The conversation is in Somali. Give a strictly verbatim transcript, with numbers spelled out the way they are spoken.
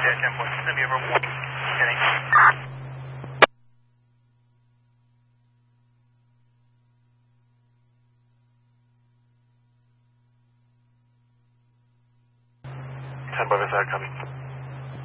ten point semi over one. Getting. ten by the side coming.